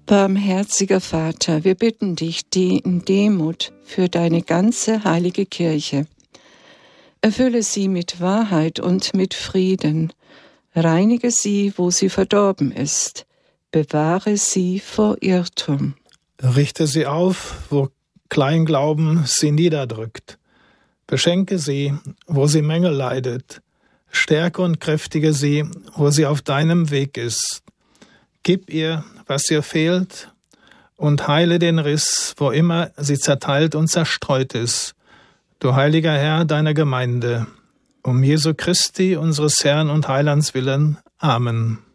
Barmherziger Vater, wir bitten dich, die in Demut für deine ganze heilige Kirche. Erfülle sie mit Wahrheit und mit Frieden. Reinige sie, wo sie verdorben ist. Bewahre sie vor Irrtum. Richte sie auf, wo Kleinglauben sie niederdrückt. Beschenke sie, wo sie Mängel leidet. Stärke und kräftige sie, wo sie auf deinem Weg ist. Gib ihr, was ihr fehlt, und heile den Riss, wo immer sie zerteilt und zerstreut ist. Du heiliger Herr deiner Gemeinde, um Jesu Christi, unseres Herrn und Heilands willen. Amen.